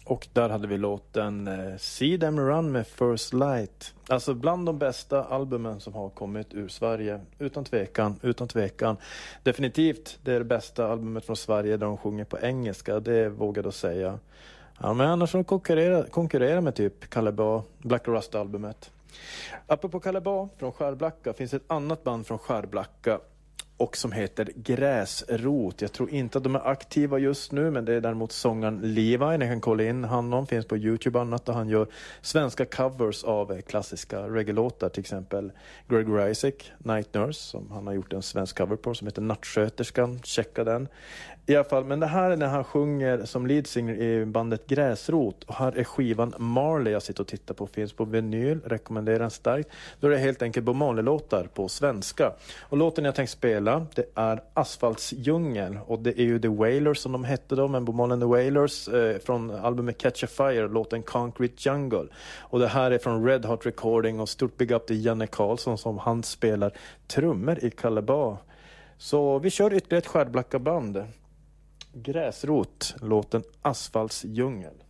Och där hade vi låten See Them Run med First Light. Alltså bland de bästa albumen som har kommit ur Sverige. Utan tvekan. Definitivt det är det bästa albumet från Sverige där de sjunger på engelska. Det vågar jag säga. Ja, men annars så konkurrera med typ Calabar, Black Rust-albumet. Apropå Calabar från Skärblacka finns ett annat band från Skärblacka och som heter Gräsrot. Jag tror inte att de är aktiva just nu, men det är däremot sångaren Levi. Ni kan kolla in han finns på YouTube annat och han gör svenska covers av klassiska reggae-låtar, till exempel Gregory Isaac, Night Nurse, som han har gjort en svensk cover på som heter Nattsköterskan. Checka den. I alla fall, men det här är när han sjunger som leadsinger i bandet Gräsrot. Och här är skivan Marley jag sitter och tittar på. Finns på vinyl, rekommenderar den starkt. Då är det helt enkelt Bob Marley-låtar på svenska. Och låten jag tänkte spela, det är Asfaltsdjungel. Och det är ju The Wailers som de hette då, men Bob Marley and the Wailers från albumet Catch a Fire, låten Concrete Jungle. Och det här är från Red Hot Recording och stort big up till Janne Karlsson som han spelar trummor i Calabar. Så vi kör ytterligare ett Skärblacka band. Gräsrot, låten Asfaltsdjungel.